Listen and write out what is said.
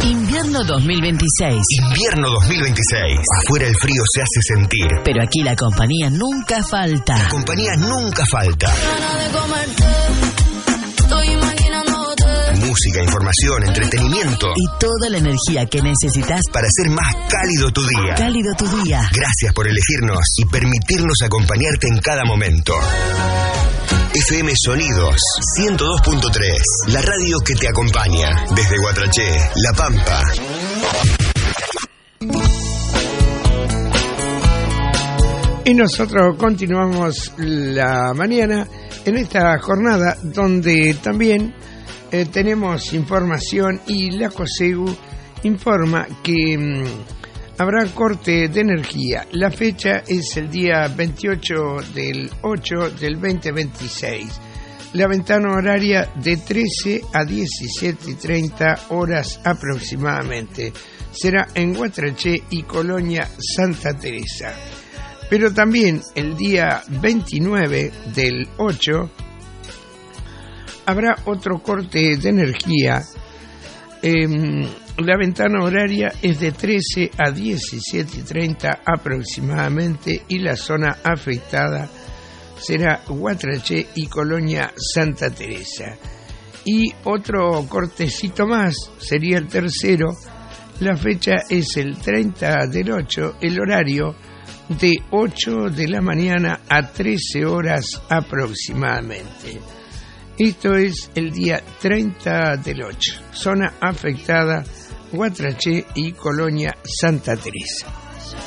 Invierno 2026. Invierno 2026. Afuera el frío se hace sentir. Pero aquí la compañía nunca falta. La compañía nunca falta. Música, información, entretenimiento. Y toda la energía que necesitas para hacer más cálido tu día. Cálido tu día. Gracias por elegirnos y permitirnos acompañarte en cada momento. FM Sonidos 102.3, la radio que te acompaña desde Guatraché, La Pampa. Y nosotros continuamos la mañana en esta jornada donde también tenemos información y la COSEGU informa que habrá corte de energía. La fecha es el día 28 del 8 del 2026. La ventana horaria de 13 a 17:30 horas aproximadamente. Será en Guatraché y Colonia Santa Teresa. Pero también el día 29 del 8 habrá otro corte de energía. La ventana horaria es de 13 a 17:30 aproximadamente y la zona afectada será Guatraché y Colonia Santa Teresa. Y otro cortecito más, sería el tercero. La fecha es el 30 del 8, el horario de 8 de la mañana a 13 horas aproximadamente. Esto es el día 30 del 8. Zona afectada, Guatraché y Colonia Santa Teresa.